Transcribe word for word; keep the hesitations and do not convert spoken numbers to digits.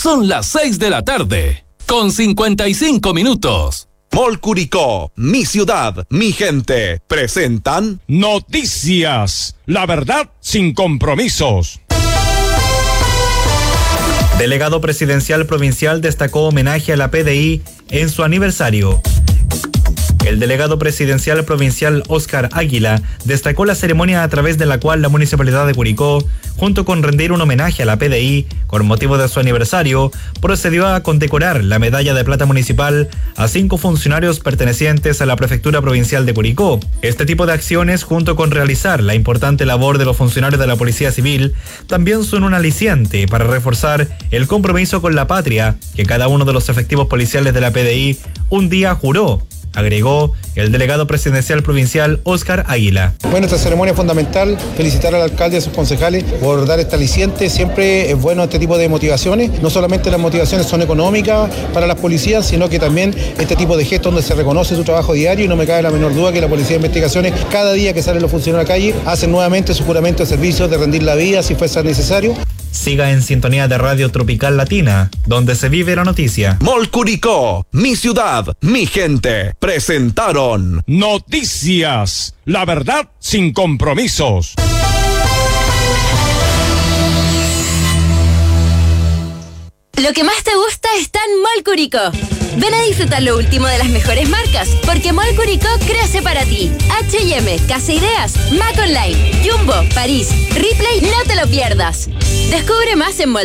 Son las seis de la tarde, con cincuenta y cinco minutos. Mall Curicó, mi ciudad, mi gente, presentan Noticias, la verdad sin compromisos. Delegado presidencial provincial destacó homenaje a la P D I en su aniversario. El delegado presidencial provincial Óscar Águila destacó la ceremonia a través de la cual la Municipalidad de Curicó, junto con rendir un homenaje a la P D I con motivo de su aniversario, procedió a condecorar la medalla de plata municipal a cinco funcionarios pertenecientes a la Prefectura Provincial de Curicó. Este tipo de acciones, junto con realizar la importante labor de los funcionarios de la Policía Civil, también son un aliciente para reforzar el compromiso con la patria que cada uno de los efectivos policiales de la P D I un día juró, agregó el delegado presidencial provincial Óscar Águila. Bueno, esta ceremonia es fundamental, felicitar al alcalde y a sus concejales por dar este aliciente. Siempre es bueno este tipo de motivaciones, no solamente las motivaciones son económicas para las policías, sino que también este tipo de gestos donde se reconoce su trabajo diario, y no me cabe la menor duda que la Policía de Investigaciones, cada día que salen los funcionarios a la calle, hacen nuevamente su juramento de servicio de rendir la vida si fuese necesario. Siga en sintonía de Radio Tropical Latina, donde se vive la noticia. Mall Curicó, mi ciudad, mi gente, presentaron Noticias, la verdad sin compromisos. Lo que más te gusta está en Mall Curicó. Ven a disfrutar lo último de las mejores marcas, porque Mall Curicó crece para ti. H y M, Casa Ideas, Mac Online, Jumbo, París, Ripley, no te lo pierdas. Descubre más en Mall